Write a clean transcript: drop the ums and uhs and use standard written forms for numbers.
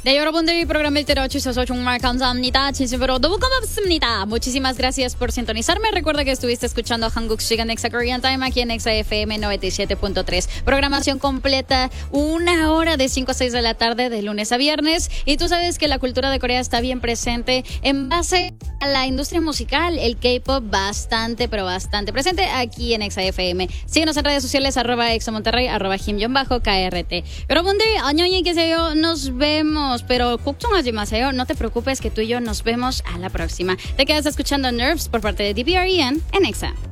네, 여러분들이 프로그램을 들어주셔서 정말 감사합니다. 진심으로 너무 고맙습니다. Muchísimas gracias por sintonizarme. Recuerda que estuviste escuchando Hanguk Shigan Exa Korean Time aquí en Exa FM 97.3. Programación completa, 1 hora de 5 a 6 de la tarde de lunes a viernes. Y tú sabes que la cultura de Corea está bien presente en base a la industria musical, el K-pop bastante, pero bastante presente aquí en Exa FM. Síguenos en redes sociales @examonterrey, @him_krt. 여러분들 안녕히 계세요. Nos vemos. Pero 걱정하지 마세요. No te preocupes que tú y yo nos vemos a la próxima. Te quedas escuchando Nerves por parte de DBREN en Exa.